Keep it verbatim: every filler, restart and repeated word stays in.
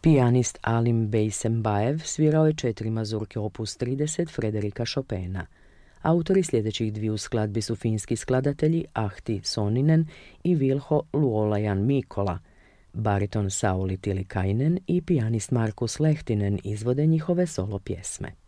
Pijanist Alim Bejsembajev svirao je četiri mazurke opus trideset Frederika Chopina. Autori sljedećih dviju skladbi su finski skladatelji Ahti Soninen i Vilho Luolajan Mikola. Bariton Sauli Tilikainen i pijanist Markus Lehtinen izvode njihove solo pjesme.